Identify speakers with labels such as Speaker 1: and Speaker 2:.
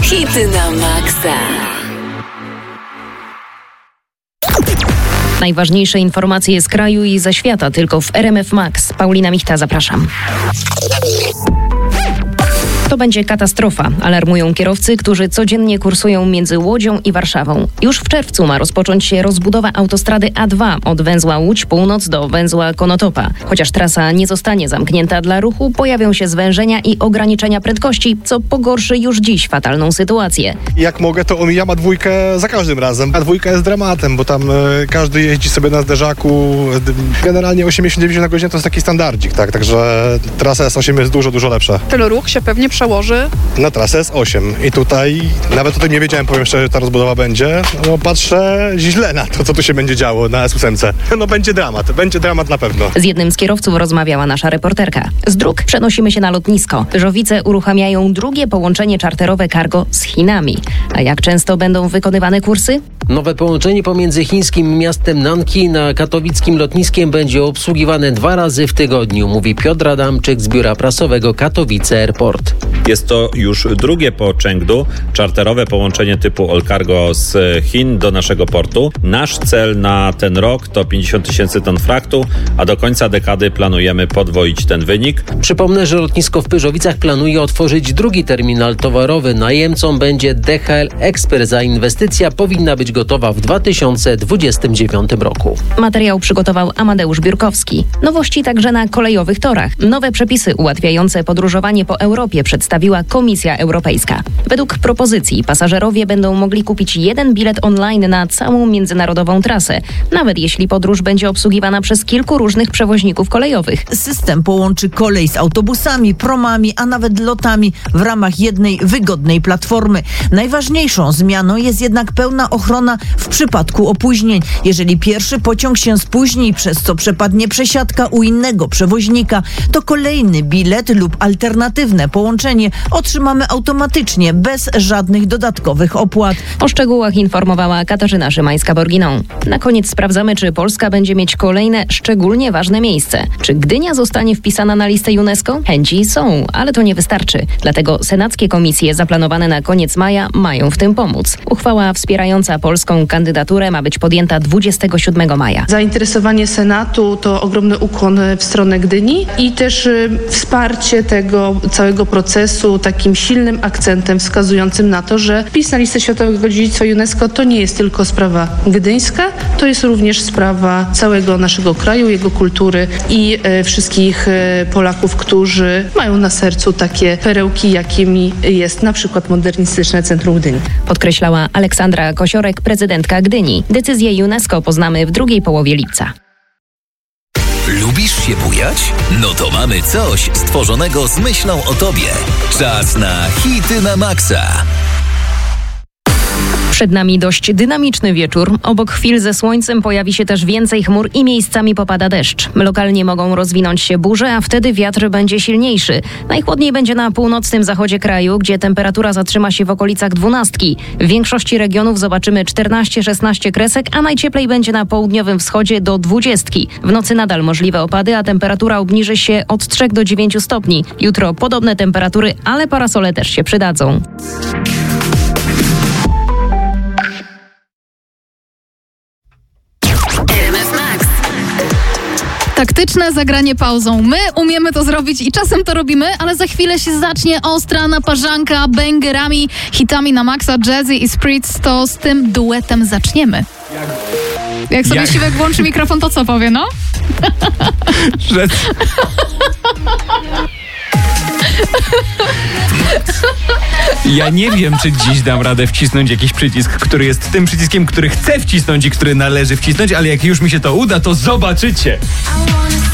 Speaker 1: Hity na maksa.
Speaker 2: Najważniejsze informacje z kraju i ze świata tylko w RMF Max. Paulina Michta, zapraszam. To będzie katastrofa, alarmują kierowcy, którzy codziennie kursują między Łodzią i Warszawą. Już w czerwcu ma rozpocząć się rozbudowa autostrady A2 od węzła Łódź Północ do węzła Konotopa. Chociaż trasa nie zostanie zamknięta dla ruchu, pojawią się zwężenia i ograniczenia prędkości, co pogorszy już dziś fatalną sytuację.
Speaker 3: Jak mogę, to omijam A2 za każdym razem. A2 jest dramatem, bo tam każdy jeździ sobie na zderzaku. Generalnie 80-90 na godzinę to jest taki standardzik, tak? Także trasa S8 jest dużo lepsza.
Speaker 4: Ten ruch się pewnie przełoży
Speaker 3: na trasę S8 i tutaj nawet o tym nie wiedziałem, powiem szczerze, że ta rozbudowa będzie. No patrzę źle na to, co tu się będzie działo na S8. No będzie dramat na pewno.
Speaker 2: Z jednym z kierowców rozmawiała nasza reporterka. Z dróg przenosimy się na lotnisko. Peugeotice uruchamiają drugie połączenie czarterowe cargo z Chinami. A jak często będą wykonywane kursy?
Speaker 5: Nowe połączenie pomiędzy chińskim miastem Nankin a katowickim lotniskiem będzie obsługiwane 2 razy w tygodniu, mówi Piotr Adamczyk z biura prasowego Katowice Airport.
Speaker 6: Jest to już drugie po Chengdu czarterowe połączenie typu All Cargo z Chin do naszego portu. Nasz cel na ten rok to 50 000 ton fraktu, a do końca dekady planujemy podwoić ten wynik.
Speaker 5: Przypomnę, że lotnisko w Pyrzowicach planuje otworzyć drugi terminal towarowy. Najemcą będzie DHL Express, a inwestycja powinna być gotowa w 2029 roku.
Speaker 2: Materiał przygotował Amadeusz Biurkowski. Nowości także na kolejowych torach. Nowe przepisy ułatwiające podróżowanie po Europie przedstawiła Komisja Europejska. Według propozycji pasażerowie będą mogli kupić jeden bilet online na całą międzynarodową trasę, nawet jeśli podróż będzie obsługiwana przez kilku różnych przewoźników kolejowych.
Speaker 7: System połączy kolej z autobusami, promami, a nawet lotami w ramach jednej wygodnej platformy. Najważniejszą zmianą jest jednak pełna ochrona w przypadku opóźnień. Jeżeli pierwszy pociąg się spóźni, przez co przepadnie przesiadka u innego przewoźnika, to kolejny bilet lub alternatywne połączenie otrzymamy automatycznie, bez żadnych dodatkowych opłat.
Speaker 2: O szczegółach informowała Katarzyna Szymańska-Borginą. Na koniec sprawdzamy, czy Polska będzie mieć kolejne szczególnie ważne miejsce. Czy Gdynia zostanie wpisana na listę UNESCO? Chęci są, ale to nie wystarczy. Dlatego senackie komisje zaplanowane na koniec maja mają w tym pomóc. Uchwała wspierająca polską kandydaturę ma być podjęta 27 maja.
Speaker 8: Zainteresowanie Senatu to ogromny ukłon w stronę Gdyni i też wsparcie tego całego procesu takim silnym akcentem wskazującym na to, że wpis na listę światowego dziedzictwa UNESCO to nie jest tylko sprawa gdyńska, to jest również sprawa całego naszego kraju, jego kultury i wszystkich Polaków, którzy mają na sercu takie perełki, jakimi jest na przykład modernistyczne centrum Gdyni.
Speaker 2: Podkreślała Aleksandra Kosiorek, prezydentka Gdyni. Decyzję UNESCO poznamy w drugiej połowie lipca.
Speaker 9: Lubisz się bujać? No to mamy coś stworzonego z myślą o tobie. Czas na Hity na maksa.
Speaker 2: Przed nami dość dynamiczny wieczór. Obok chwil ze słońcem pojawi się też więcej chmur i miejscami popada deszcz. Lokalnie mogą rozwinąć się burze, a wtedy wiatr będzie silniejszy. Najchłodniej będzie na północnym zachodzie kraju, gdzie temperatura zatrzyma się w okolicach 12. W większości regionów zobaczymy 14-16 kresek, a najcieplej będzie na południowym wschodzie do 20. W nocy nadal możliwe opady, a temperatura obniży się od 3 do 9 stopni. Jutro podobne temperatury, ale parasole też się przydadzą.
Speaker 4: taktyczne zagranie pauzą. My umiemy to zrobić i czasem to robimy, ale za chwilę się zacznie ostra naparzanka bangerami, hitami na maksa, Jazzy i Spritz, to z tym duetem zaczniemy. Jak sobie Siwek włączy mikrofon, to co powie, no?
Speaker 10: Że... Ja nie wiem, czy dziś dam radę wcisnąć jakiś przycisk, który jest tym przyciskiem, który chcę wcisnąć i który należy wcisnąć, ale jak już mi się to uda, to zobaczycie.